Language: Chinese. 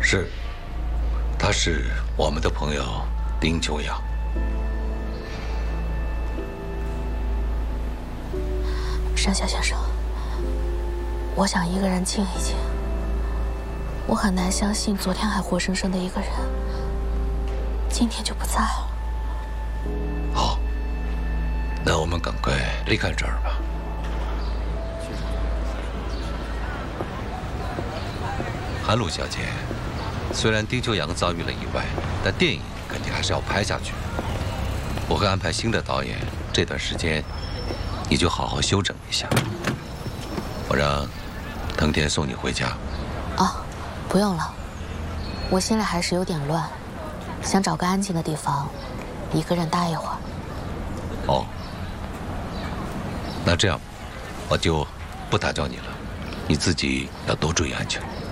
是，他是我们的朋友丁秋阳。 山下先生，我想一个人静一静。我很难相信，昨天还活生生的一个人，今天就不在了。 好，那我们赶快离开这儿吧。韩露小姐，虽然丁秋阳遭遇了意外，但电影肯定还是要拍下去。我会安排新的导演，这段时间你就好好休整一下。我让藤田送你回家。 啊，不用了，我心里还是有点乱，想找个安静的地方，一个人待一会儿。 哦，那这样，我就不打搅你了，你自己要多注意安全。